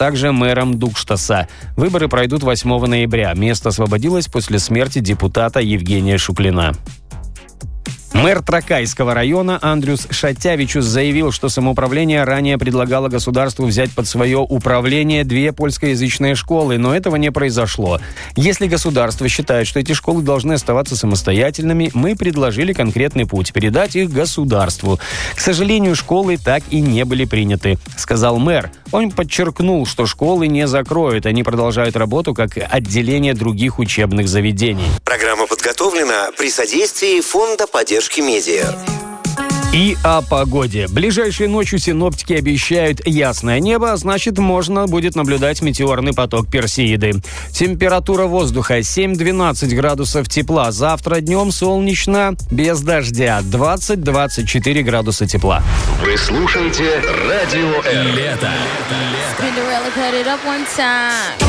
также мэром Дукштаса. Выборы пройдут 8 ноября. Место освободилось после смерти депутата Евгения Шуклина. Мэр Тракайского района Андрюс Шатявичус заявил, что самоуправление ранее предлагало государству взять под свое управление 2 польскоязычные школы, но этого не произошло. Если государство считает, что эти школы должны оставаться самостоятельными, мы предложили конкретный путь – передать их государству. К сожалению, школы так и не были приняты, сказал мэр. Он подчеркнул, что школы не закроют, они продолжают работу как отделение других учебных заведений. Программа подготовлена при содействии Фонда поддержки медиа. И о погоде. Ближайшей ночью синоптики обещают ясное небо, а значит, можно будет наблюдать метеорный поток Персеиды. Температура воздуха 7-12 градусов тепла. Завтра днем солнечно, без дождя. 20-24 градуса тепла. Вы слушаете Радио Р. Лето.